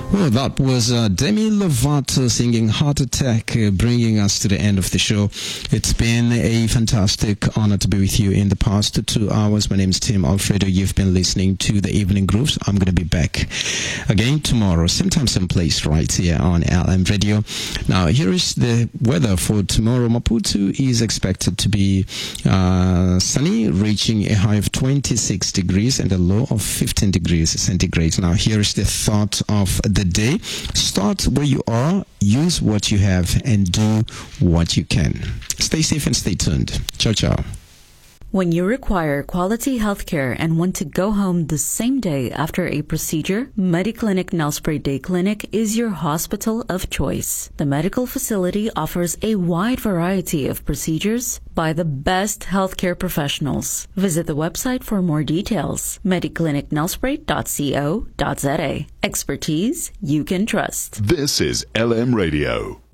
Well, that was Demi Lovato singing Heart Attack, bringing us to the end of the show. It's been a fantastic honor to be with you in the past 2 hours. My name is Tim Alfredo. You've been listening to the Evening Grooves. I'm going to be back again tomorrow, same time, same place, right here on LM Radio. Now, here is the weather for tomorrow. Maputo is expected to be sunny, reaching a high of 26 degrees and a low of 15 degrees centigrade. Now, here is the thought of the day. Start where you are, use what you have, and do what you can. Stay safe and stay tuned. Ciao, ciao. When you require quality healthcare and want to go home the same day after a procedure, Mediclinic Nelspruit Day Clinic is your hospital of choice. The medical facility offers a wide variety of procedures by the best healthcare professionals. Visit the website for more details. mediclinicnelspruit.co.za. Expertise you can trust. This is LM Radio.